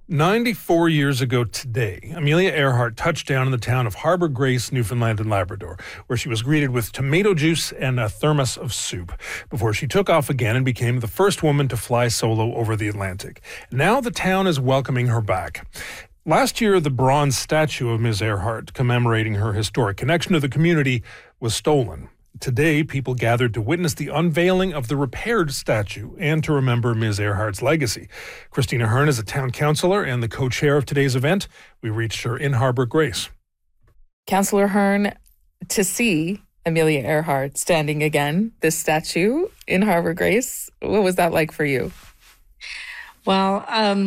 94 years ago today, Amelia Earhart touched down in the town of Harbour Grace, Newfoundland and Labrador, where she was greeted with tomato juice and a thermos of soup before she took off again and became the first woman to fly solo over the Atlantic. Now the town is welcoming her back. Last year, the bronze statue of Ms. Earhart, commemorating her historic connection to the community, was stolen. Today, people gathered to witness the unveiling of the repaired statue and to remember Ms. Earhart's legacy. Christina Hearn is a town councillor and the co-chair of today's event. We reached her in Harbour Grace. Councillor Hearn, to see Amelia Earhart standing again, this statue in Harbour Grace, what was that like for you? Well,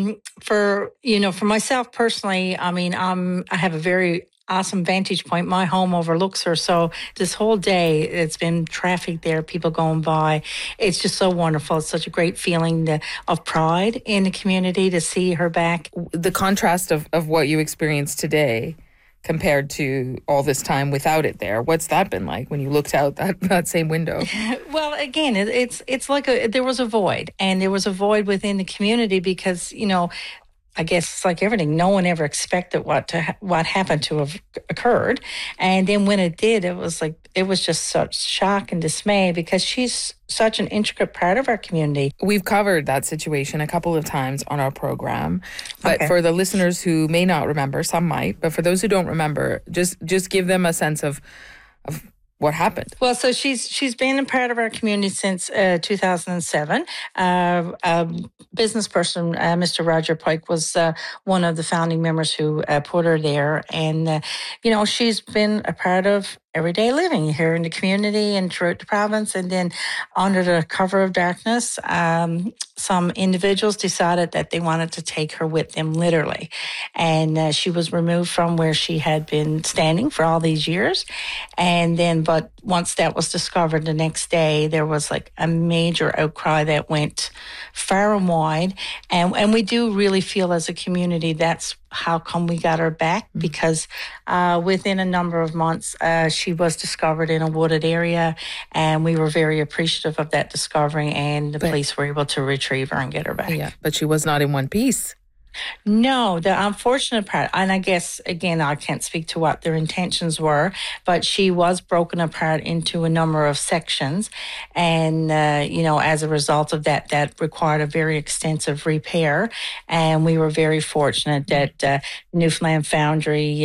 for myself personally, I have a very awesome vantage point. My home overlooks her. So this whole day, it's been traffic there, people going by. It's just so wonderful. It's such a great feeling of pride in the community to see her back. The contrast of what you experienced today compared to all this time without it there, what's that been like when you looked out that same window? Well, again, it's like there was a void, and there was a void within the community because, I guess it's like everything. No one ever expected what happened to have occurred, and then when it did, it was just such shock and dismay because she's such an intricate part of our community. We've covered that situation a couple of times on our program, but for the listeners who may not remember, some might, but for those who don't remember, just give them a sense of what happened. Well, so she's been a part of our community since 2007. A business person, Mr. Roger Pike, was one of the founding members who put her there. And, she's been a part of everyday living here in the community and throughout the province. And then under the cover of darkness, some individuals decided that they wanted to take her with them literally. And she was removed from where she had been standing for all these years. And then, but once that was discovered the next day, there was like a major outcry that went far and wide. And we do really feel as a community that's how come we got her back, because within a number of months, she was discovered in a wooded area, and we were very appreciative of that discovery, and the police were able to retrieve her and get her back. Yeah, but she was not in one piece. No, the unfortunate part, and I guess, again, I can't speak to what their intentions were, but she was broken apart into a number of sections. And, as a result of that required a very extensive repair. And we were very fortunate that Newfoundland Foundry,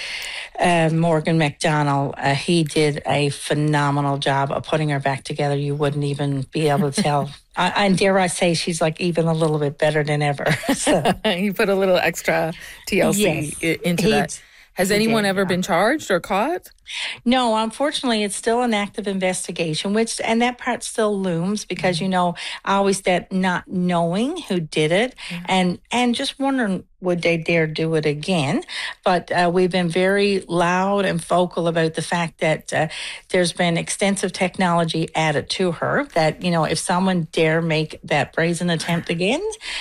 Morgan McDonald, he did a phenomenal job of putting her back together. You wouldn't even be able to tell. And dare I say, she's like even a little bit better than ever. So. You put a little extra TLC into that. Has anyone ever been charged or caught? No, unfortunately, it's still an active investigation, and that part still looms because, always that not knowing who did it and just wondering, would they dare do it again? But we've been very loud and vocal about the fact that there's been extensive technology added to her that, if someone dare make that brazen attempt again,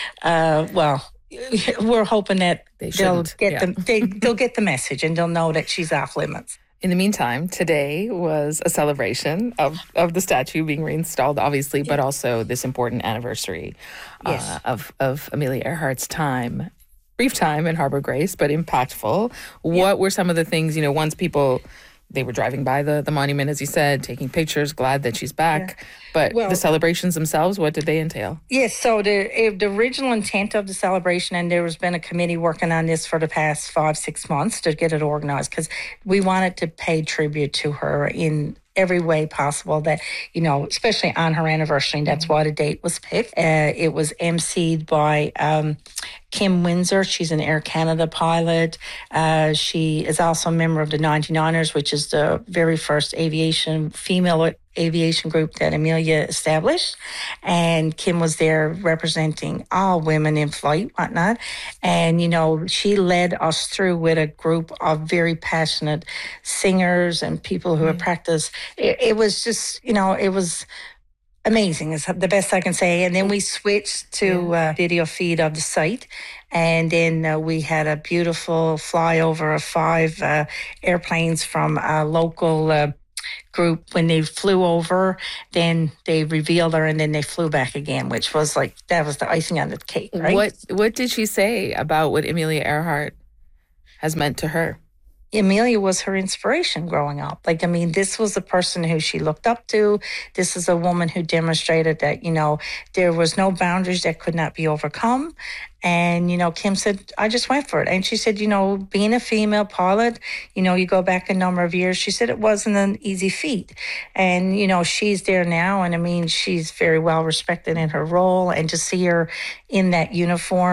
we're hoping that they'll get the message and they'll know that she's off limits. In the meantime, today was a celebration of the statue being reinstalled, obviously, but also this important anniversary of Amelia Earhart's time. Brief time in Harbour Grace, but impactful. What were some of the things, once people, they were driving by the monument, as you said, taking pictures, glad that she's back. Yeah. But the celebrations themselves, what did they entail? Yes, so the original intent of the celebration, and there has been a committee working on this for the past 5-6 months to get it organized, because we wanted to pay tribute to her in every way possible that, especially on her anniversary. That's why the date was picked. It was emceed by Kim Windsor. She's an Air Canada pilot. She is also a member of the 99ers, which is the very first female aviation group that Amelia established. And Kim was there representing all women in flight, whatnot. And, she led us through with a group of very passionate singers and people who have practiced. It was just, it was amazing is the best I can say. And then we switched to a video feed of the site. And then we had a beautiful flyover of 5 airplanes from a local group, when they flew over, then they revealed her and then they flew back again, which was like, that was the icing on the cake, right? What did she say about what Amelia Earhart has meant to her? Amelia was her inspiration growing up. Like, I mean, this was a person who she looked up to. This is a woman who demonstrated that, there was no boundaries that could not be overcome. And, Kim said, I just went for it. And she said, being a female pilot, you go back a number of years, she said it wasn't an easy feat. And, she's there now. And I mean, she's very well respected in her role. And to see her in that uniform